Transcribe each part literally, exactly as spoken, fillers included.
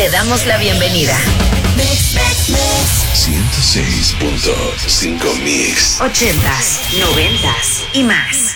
damos la bienvenida. ciento seis punto cinco Mix. Ochentas, noventas y más.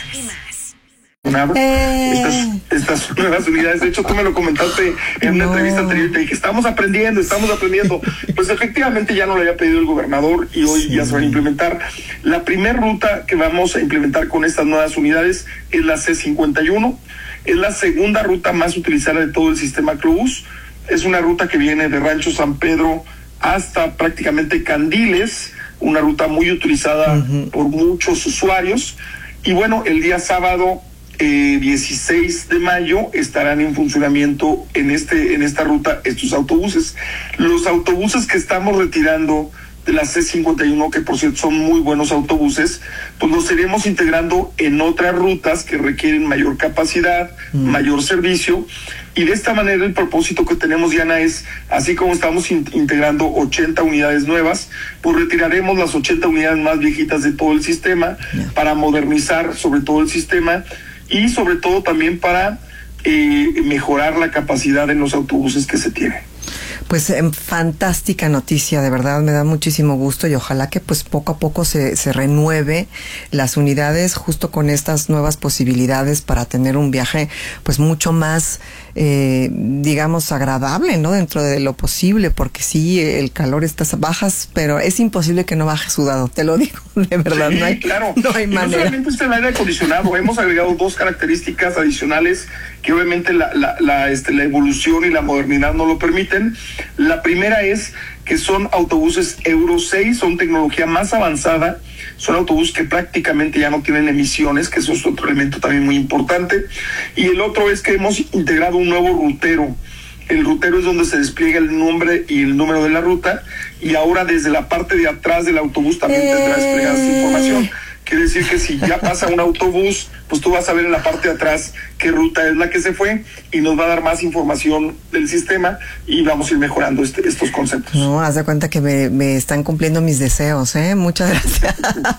Eh. Estas, estas nuevas unidades, de hecho tú me lo comentaste en una no. entrevista anterior, te dije, estamos aprendiendo, estamos aprendiendo. Pues efectivamente ya no lo había pedido el gobernador y hoy sí. ya se va a implementar. La primera ruta que vamos a implementar con estas nuevas unidades es la C cincuenta y uno, es la segunda ruta más utilizada de todo el sistema Crobús. Es una ruta que viene de Rancho San Pedro hasta prácticamente Candiles, una ruta muy utilizada uh-huh. por muchos usuarios. Y bueno, el día sábado Eh, dieciséis de mayo estarán en funcionamiento en este en esta ruta estos autobuses. Los autobuses que estamos retirando de la C cincuenta y uno, que por cierto son muy buenos autobuses, pues los iremos integrando en otras rutas que requieren mayor capacidad, mm. mayor servicio, y de esta manera el propósito que tenemos, Diana, es, así como estamos in- integrando ochenta unidades nuevas, pues retiraremos las ochenta unidades más viejitas de todo el sistema yeah. para modernizar sobre todo el sistema y sobre todo también para eh, mejorar la capacidad en los autobuses que se tienen. Pues eh, fantástica noticia, de verdad me da muchísimo gusto y ojalá que pues poco a poco se, se renueve las unidades justo con estas nuevas posibilidades para tener un viaje pues mucho más eh, digamos agradable, ¿no? Dentro de lo posible, porque sí, el calor está bajas, pero es imposible que no baje sudado, te lo digo, de verdad, sí, no hay, claro. no hay y manera. No solamente está el aire acondicionado, hemos agregado dos características adicionales que obviamente la, la, la, este, la evolución y la modernidad no lo permiten. La primera es que son autobuses Euro seis, son tecnología más avanzada, son autobuses que prácticamente ya no tienen emisiones, que eso es otro elemento también muy importante. Y el otro es que hemos integrado un nuevo rutero. El rutero es donde se despliega el nombre y el número de la ruta, y ahora desde la parte de atrás del autobús también eh... tendrá desplegada esta información. Quiere decir que si ya pasa un autobús, pues tú vas a ver en la parte de atrás qué ruta es la que se fue y nos va a dar más información del sistema y vamos a ir mejorando este, estos conceptos. No, haz de cuenta que me, me están cumpliendo mis deseos, ¿eh? Muchas gracias.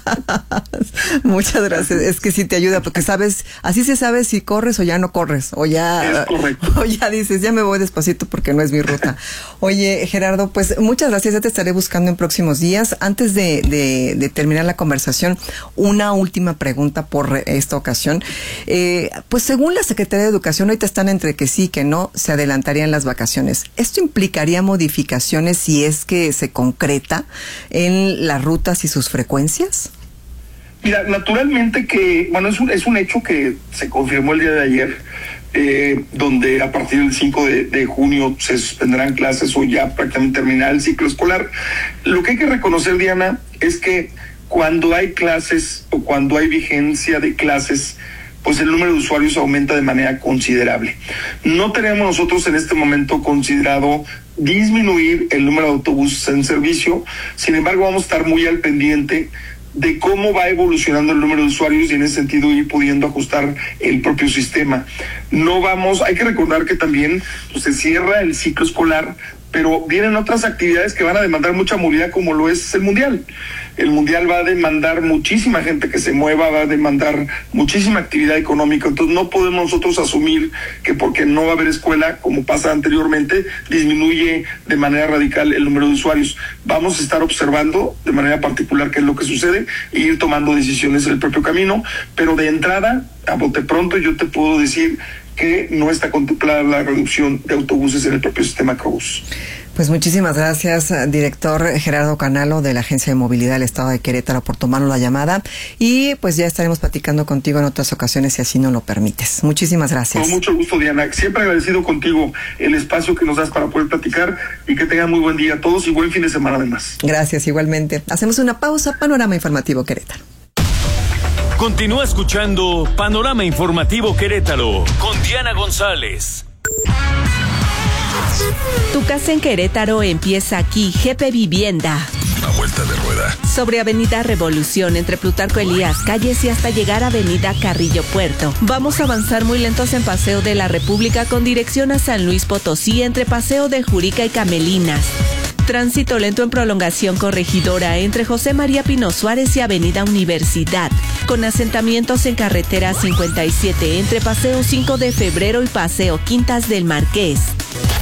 Muchas gracias. Es que sí te ayuda porque sabes, así se sabe si corres o ya no corres, o ya, es correcto. o ya dices, ya me voy despacito porque no es mi ruta. Oye, Gerardo, pues muchas gracias, ya te estaré buscando en próximos días. Antes de, de, de terminar la conversación, una última pregunta por esta ocasión. Eh, pues según la Secretaría de Educación, ahorita están entre que sí, que no, se adelantarían las vacaciones. ¿Esto implicaría modificaciones si es que se concreta en las rutas y sus frecuencias? Mira, naturalmente que, bueno, es un, es un hecho que se confirmó el día de ayer, eh, donde a partir del cinco de, de junio se suspenderán clases o ya prácticamente terminará el ciclo escolar. Lo que hay que reconocer, Diana, es que cuando hay clases o cuando hay vigencia de clases, pues el número de usuarios aumenta de manera considerable. No tenemos nosotros en este momento considerado disminuir el número de autobuses en servicio, sin embargo vamos a estar muy al pendiente de cómo va evolucionando el número de usuarios y en ese sentido ir pudiendo ajustar el propio sistema. No vamos, hay que recordar que también pues, se cierra el ciclo escolar, pero vienen otras actividades que van a demandar mucha movilidad, como lo es el Mundial. El Mundial va a demandar muchísima gente que se mueva, va a demandar muchísima actividad económica, entonces no podemos nosotros asumir que porque no va a haber escuela, como pasa anteriormente, disminuye de manera radical el número de usuarios. Vamos a estar observando de manera particular qué es lo que sucede e ir tomando decisiones en el propio camino, pero de entrada, a bote pronto, yo te puedo decir que no está contemplada la reducción de autobuses en el propio sistema Crobús. Pues muchísimas gracias, director Gerardo Canalo de la Agencia de Movilidad del Estado de Querétaro, por tomarnos la llamada, y pues ya estaremos platicando contigo en otras ocasiones si así nos lo permites. Muchísimas gracias. Con mucho gusto, Diana. Siempre agradecido contigo el espacio que nos das para poder platicar y que tengan muy buen día a todos y buen fin de semana además. Gracias, igualmente. Hacemos una pausa. Panorama Informativo Querétaro. Continúa escuchando Panorama Informativo Querétaro con Diana González. Tu casa en Querétaro empieza aquí. G P Vivienda. Una vuelta de rueda. Sobre Avenida Revolución, entre Plutarco Elías Calles y hasta llegar a Avenida Carrillo Puerto. Vamos a avanzar muy lentos en Paseo de la República con dirección a San Luis Potosí, entre Paseo de Jurica y Camelinas. Tránsito lento en prolongación Corregidora entre José María Pino Suárez y Avenida Universidad, con asentamientos en carretera cincuenta y siete entre Paseo cinco de Febrero y Paseo Quintas del Marqués.